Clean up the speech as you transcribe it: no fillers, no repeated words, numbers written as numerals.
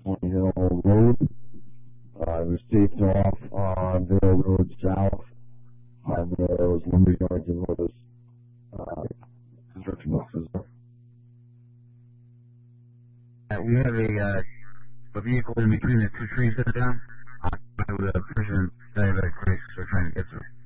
Point Hill Road. I was taped off on Vale Road South. Those lumberyards and those construction boxes. We have a vehicle in between the two trees that are down. I would prison diabetic race we're trying to get through.